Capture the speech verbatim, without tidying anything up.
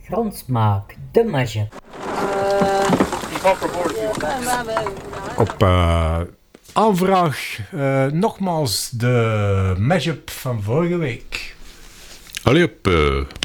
Rondsmaak, de mashup. Op uh, aanvraag uh, nogmaals de mashup van vorige week. Allee, op uh,